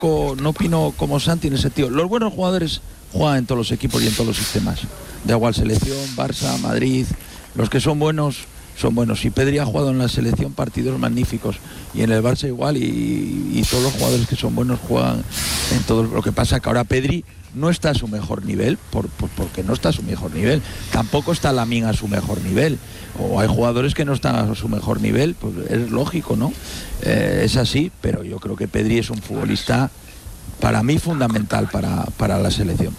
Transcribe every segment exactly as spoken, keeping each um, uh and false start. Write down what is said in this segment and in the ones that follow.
poco, no opino como Santi en ese sentido. Los buenos jugadores juegan en todos los equipos y en todos los sistemas. Da igual selección, Barça, Madrid, los que son buenos son buenos. Y Pedri ha jugado en la selección partidos magníficos y en el Barça igual, y, y todos los jugadores que son buenos juegan en todo. Lo que pasa es que ahora Pedri no está a su mejor nivel, por, por, porque no está a su mejor nivel. Tampoco está Lamine a su mejor nivel. O hay jugadores que no están a su mejor nivel, pues es lógico, ¿no? Eh, es así, pero yo creo que Pedri es un futbolista, para mí, fundamental para, para la selección.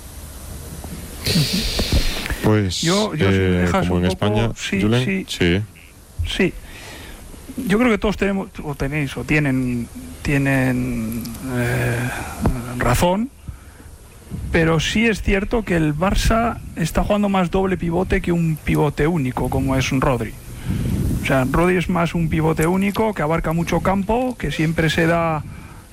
Pues, yo, yo eh, si como en poco, España, sí, Julen, sí, sí. sí. Yo creo que todos tenemos, o tenéis, o tienen, tienen eh, razón. Pero sí es cierto que el Barça está jugando más doble pivote que un pivote único, como es Rodri. O sea, Rodri es más un pivote único que abarca mucho campo, que siempre se da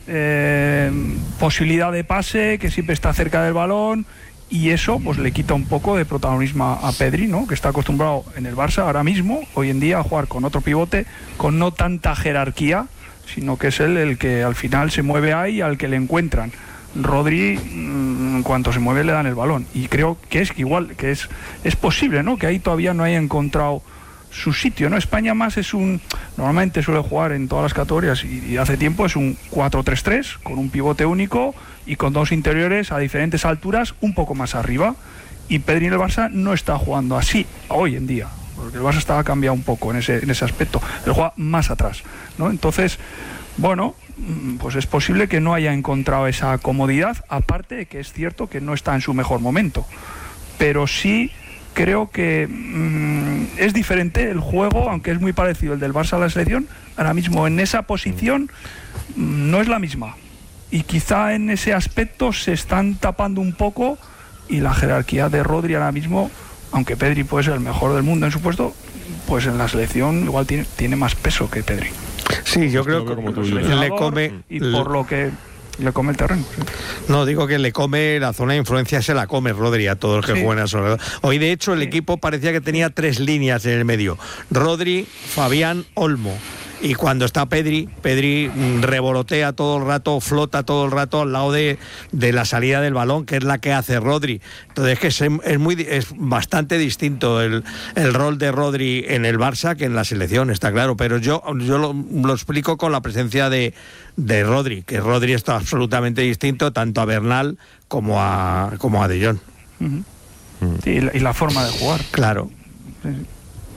eh, posibilidad de pase, que siempre está cerca del balón, y eso pues le quita un poco de protagonismo a Pedri, ¿no? Que está acostumbrado en el Barça ahora mismo, hoy en día, a jugar con otro pivote, con no tanta jerarquía, sino que es él el que al final se mueve ahí, al que le encuentran. Rodri, en cuanto se mueve, le dan el balón, y creo que es igual, que es, es posible, ¿no? Que ahí todavía no haya encontrado su sitio, ¿no? España más es un, normalmente suele jugar en todas las categorías, y, y hace tiempo es un cuatro tres tres, con un pivote único y con dos interiores a diferentes alturas un poco más arriba, y Pedri en el Barça no está jugando así hoy en día, porque el Barça estaba cambiado un poco en ese, en ese aspecto, él juega más atrás, ¿no? Entonces, bueno, pues es posible que no haya encontrado esa comodidad, aparte de que es cierto que no está en su mejor momento, pero sí creo que mmm, es diferente el juego, aunque es muy parecido el del Barça a la selección. Ahora mismo en esa posición mmm, no es la misma, y quizá en ese aspecto se están tapando un poco, y la jerarquía de Rodri ahora mismo, aunque Pedri puede ser el mejor del mundo en su puesto, pues en la selección igual tiene, tiene más peso que Pedri. Sí, yo creo que le come, y por lo que le come el terreno. Sí. No, digo que le come la zona de influencia, se la come Rodri a todos los que sí. juegan a Soledad. Hoy, de hecho, el sí. equipo parecía que tenía tres líneas en el medio: Rodri, Fabián, Olmo. Y cuando está Pedri, Pedri revolotea todo el rato, flota todo el rato al lado de, de la salida del balón, que es la que hace Rodri. Entonces es que es, es, muy, es bastante distinto el, el rol de Rodri en el Barça que en la selección, está claro. Pero yo, yo lo, lo explico con la presencia de, de Rodri, que Rodri está absolutamente distinto tanto a Bernal como a, como a De Jong. Uh-huh. Sí, y, la, y la forma de jugar. Claro. Sí, sí.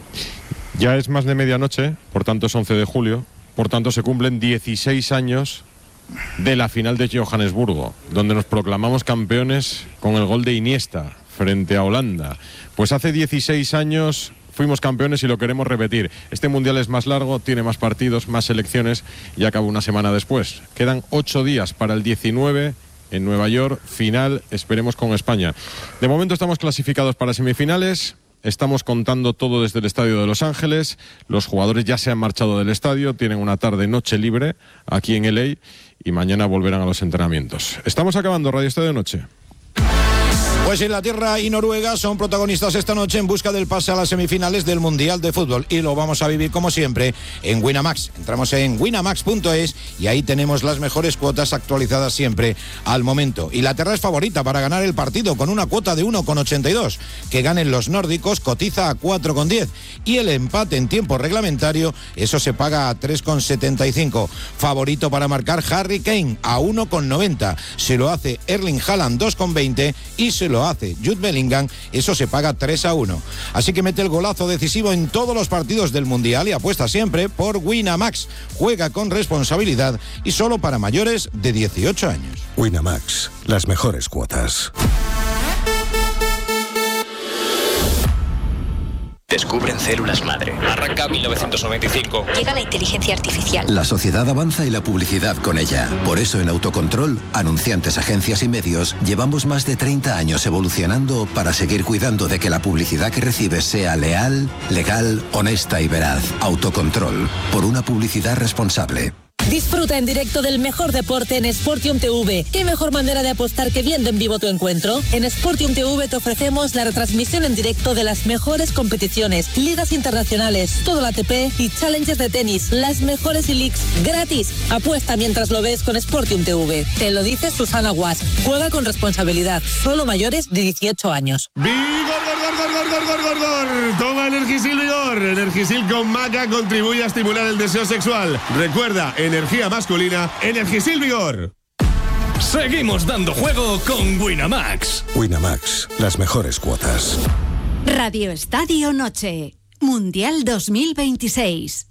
Ya es más de medianoche, por tanto es once de julio, por tanto se cumplen dieciséis años de la final de Johannesburgo, donde nos proclamamos campeones con el gol de Iniesta frente a Holanda. Pues hace dieciséis años fuimos campeones y lo queremos repetir. Este mundial es más largo, tiene más partidos, más selecciones, y acaba una semana después. Quedan ocho días para el diecinueve en Nueva York, final, esperemos con España. De momento estamos clasificados para semifinales. Estamos contando todo desde el estadio de Los Ángeles. Los jugadores ya se han marchado del estadio, tienen una tarde-noche libre aquí en L A y mañana volverán a los entrenamientos. Estamos acabando Radio Estadio Noche. Pues Inglaterra y Noruega son protagonistas esta noche en busca del pase a las semifinales del Mundial de Fútbol, y lo vamos a vivir como siempre en Winamax. Entramos en winamax punto es y ahí tenemos las mejores cuotas actualizadas siempre al momento. Inglaterra es favorita para ganar el partido con una cuota de uno coma ochenta y dos. Que ganen los nórdicos cotiza a cuatro coma diez, y el empate en tiempo reglamentario, eso se paga a tres coma setenta y cinco. Favorito para marcar Harry Kane a uno coma noventa. Se lo hace Erling Haaland dos coma veinte, y se lo hace Jude Bellingham, eso se paga tres a uno. Así que mete el golazo decisivo en todos los partidos del Mundial y apuesta siempre por Winamax. Juega con responsabilidad y solo para mayores de dieciocho años. Winamax, las mejores cuotas. Descubren células madre. Arranca mil novecientos noventa y cinco. Llega la inteligencia artificial. La sociedad avanza y la publicidad con ella. Por eso en Autocontrol, anunciantes, agencias y medios, llevamos más de treinta años evolucionando para seguir cuidando de que la publicidad que recibes sea leal, legal, honesta y veraz. Autocontrol, por una publicidad responsable. Disfruta en directo del mejor deporte en Sportium T V. ¿Qué mejor manera de apostar que viendo en vivo tu encuentro? En Sportium T V te ofrecemos la retransmisión en directo de las mejores competiciones, ligas internacionales, todo el A T P y challengers de tenis, las mejores e-leagues gratis. Apuesta mientras lo ves con Sportium T V. Te lo dice Susana Guas. Juega con responsabilidad. Solo mayores de dieciocho años. ¡Vigor, gor, gor, gor, gor, gor, gor, gor! Toma Energisil Vigor. Energisil con maca contribuye a estimular el deseo sexual. Recuerda, energía masculina, Energisil Vigor. Seguimos dando juego con Winamax. Winamax, las mejores cuotas. Radio Estadio Noche. Mundial dos mil veintiséis.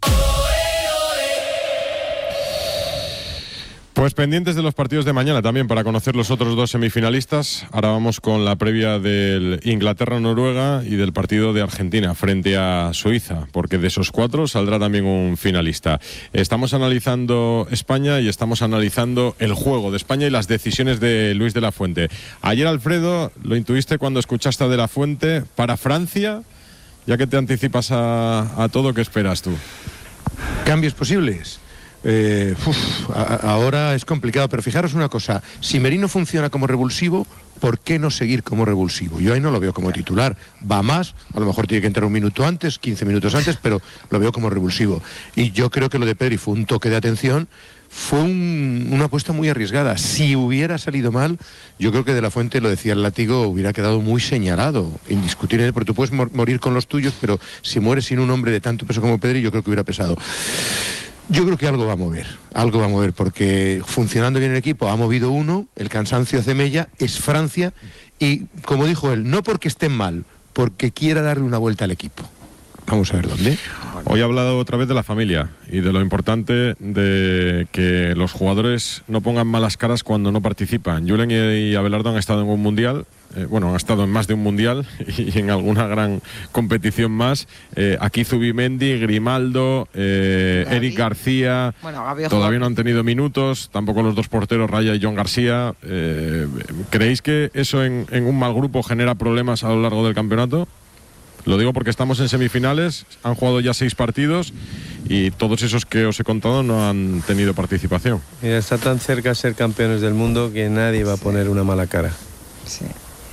Pues pendientes de los partidos de mañana también para conocer los otros dos semifinalistas. Ahora vamos con la previa del Inglaterra-Noruega y del partido de Argentina frente a Suiza, porque de esos cuatro saldrá también un finalista. Estamos analizando España y estamos analizando el juego de España y las decisiones de Luis de la Fuente. Ayer, Alfredo, lo intuiste cuando escuchaste a de la Fuente para Francia, ya que te anticipas a, a todo, ¿qué esperas tú? Cambios posibles. Eh, uf, a, ahora es complicado, pero fijaros una cosa, si Merino funciona como revulsivo, ¿por qué no seguir como revulsivo? Yo ahí no lo veo como titular, va más, a lo mejor tiene que entrar un minuto antes, quince minutos antes, pero lo veo como revulsivo. Y yo creo que lo de Pedri fue un toque de atención, fue un, una apuesta muy arriesgada. Si hubiera salido mal, yo creo que de la Fuente, lo decía el látigo, hubiera quedado muy señalado, indiscutible, porque tú puedes mor- morir con los tuyos, pero si mueres sin un hombre de tanto peso como Pedri, yo creo que hubiera pesado. Yo creo que algo va a mover, algo va a mover, porque funcionando bien el equipo ha movido uno, el cansancio hace mella, es Francia, y como dijo él, no porque estén mal, porque quiera darle una vuelta al equipo. Vamos a ver dónde. Hoy he hablado otra vez de la familia y de lo importante de que los jugadores no pongan malas caras cuando no participan. Julen y Abelardo han estado en un mundial, eh, bueno, han estado en más de un mundial y en alguna gran competición más. Eh, aquí Zubimendi, Grimaldo, eh, Eric García, bueno, todavía no han tenido minutos, tampoco los dos porteros, Raya y John García. Eh, ¿Creéis que eso en, en un mal grupo genera problemas a lo largo del campeonato? Lo digo porque estamos en semifinales, han jugado ya seis partidos y todos esos que os he contado no han tenido participación. Mira, está tan cerca de ser campeones del mundo que nadie va a poner una mala cara. Sí.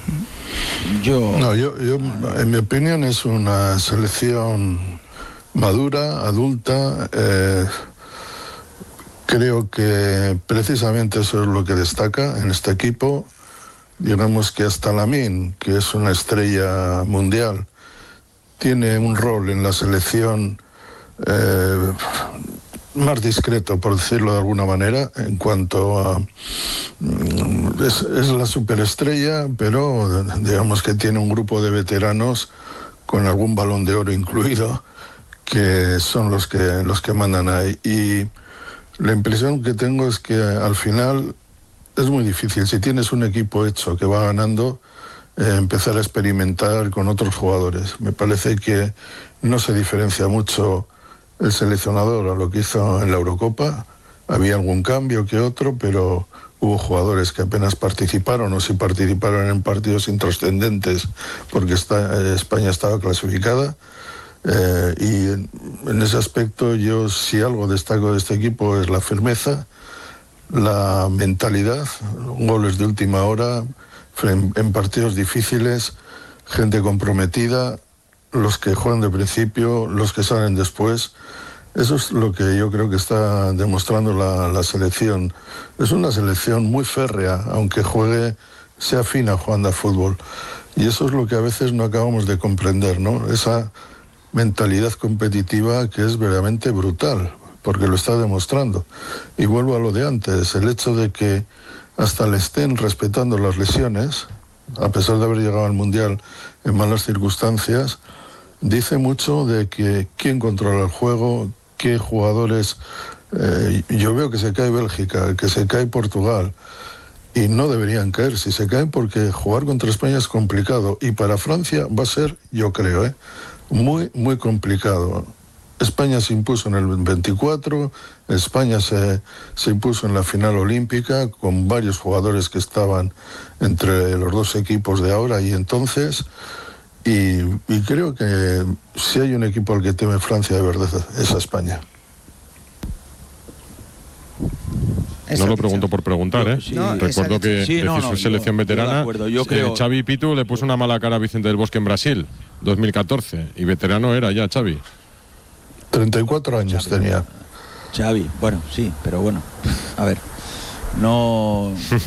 Yo... No, yo, yo, en mi opinión, es una selección madura, adulta. Eh, creo que precisamente eso es lo que destaca en este equipo. Digamos que hasta Lamine, que es una estrella mundial, tiene un rol en la selección eh, más discreto, por decirlo de alguna manera, en cuanto a... Es, es la superestrella, pero digamos que tiene un grupo de veteranos con algún balón de oro incluido, que son los que, los que mandan ahí. Y la impresión que tengo es que al final es muy difícil. Si tienes un equipo hecho que va ganando, eh, empezar a experimentar con otros jugadores. Me parece que no se diferencia mucho el seleccionador a lo que hizo en la Eurocopa. Había algún cambio que otro, pero hubo jugadores que apenas participaron, o si participaron en partidos intrascendentes porque está, eh, España estaba clasificada. Eh, y en, en ese aspecto yo, si algo destaco de este equipo, es la firmeza, la mentalidad, goles de última hora en, en partidos difíciles, gente comprometida, los que juegan de principio, los que salen después. Eso es lo que yo creo que está demostrando la, la selección. Es una selección muy férrea, aunque juegue, sea fina jugando a fútbol. Y eso es lo que a veces no acabamos de comprender, ¿no? Esa mentalidad competitiva que es verdaderamente brutal, porque lo está demostrando. Y vuelvo a lo de antes, el hecho de que hasta le estén respetando las lesiones, a pesar de haber llegado al Mundial en malas circunstancias, dice mucho de que quién controla el juego, qué jugadores... Eh, yo veo que se cae Bélgica, que se cae Portugal, y no deberían caer. Si se caen, porque jugar contra España es complicado, y para Francia va a ser, yo creo, ¿eh? muy, muy complicado. España se impuso en el veinticuatro, España se, se impuso en la final olímpica con varios jugadores que estaban entre los dos equipos de ahora y entonces, y, y creo que si hay un equipo al que teme Francia de verdad es a España. No lo pregunto por preguntar, ¿eh? Sí. No, Recuerdo que Sí, no, decís no, selección yo- yo de veterana. acuerdo, yo eh, creo- Xavi Pitu le puso una mala cara a Vicente del Bosque en Brasil, dos mil catorce. Y veterano era ya Xavi. treinta y cuatro años tenía. Xavi, bueno, sí, pero bueno, a ver, no,